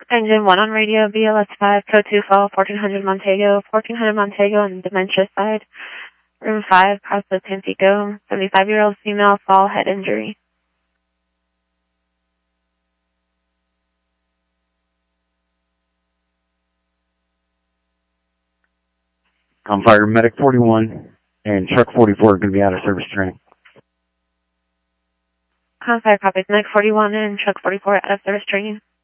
Engine 1 on radio, BLS 5, code 2 fall, 1400 Montego on the dementia side. Room 5, process Tampico, 75-year-old female, fall, head injury. Fire Medic 41 and Truck 44 are going to be out of service training. Fire copies, Medic 41 and Truck 44 out of service training.